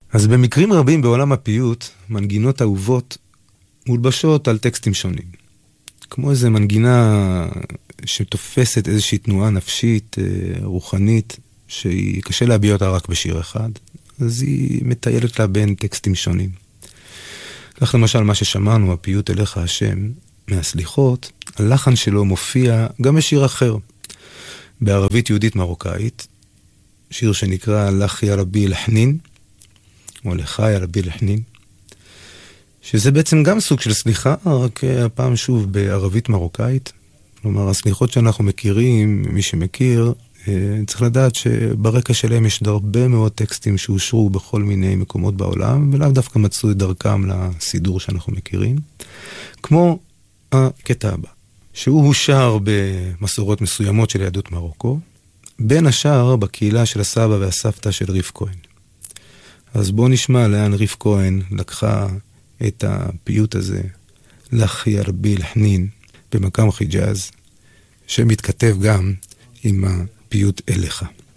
אז במקרים רבים בעולם הפיוט, מנגינות אהובות מולבשות על טקסטים שונים. כמו איזו מנגינה שתופסת איזושהי תנועה נפשית, רוחנית, שהיא קשה להביע אותה רק בשיר אחד, אז היא מטיילת לה בין טקסטים שונים. כך למשל מה ששמענו, הפיוט אליך השם, מהסליחות, הלחן שלו מופיע גם בשיר אחר, בערבית יהודית מרוקאית, שיר שנקרא לך יא רבי לחנין, או לך יא רבי לחנין, שזה בעצם גם סוג של סליחה, רק הפעם שוב בערבית מרוקאית. כלומר, הסליחות שאנחנו מכירים, מי שמכיר, צריך לדעת שברקע שלהם יש הרבה מאוד טקסטים שאושרו בכל מיני מקומות בעולם, ולאו דווקא מצאו את דרכם לסידור שאנחנו מכירים. כמו הקטע הבא, שהוא הושר במסורות מסוימות של יהדות מרוקו, בין השאר בקהילה של הסבא והסבתא של ריף כהן. אז בואו נשמע לאן ריף כהן לקחה את הפיוט הזה, לך יא רבי לחנין, במקם חיג'אז, שמתכתב גם עם הפיוט אליך.